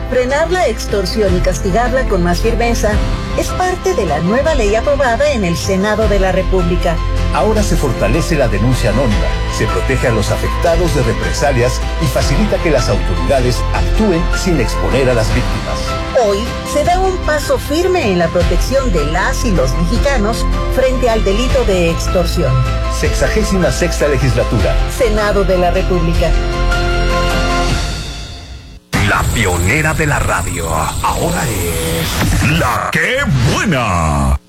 Frenar la extorsión y castigarla con más firmeza es parte de la nueva ley aprobada en el Senado de la República. Ahora se fortalece la denuncia anónima, se protege a los afectados de represalias y facilita que las autoridades actúen sin exponer a las víctimas. Hoy se da un paso firme en la protección de las y los mexicanos frente al delito de extorsión. 66ª legislatura. Senado de la República. La pionera de la radio, ahora es La Qué Buena.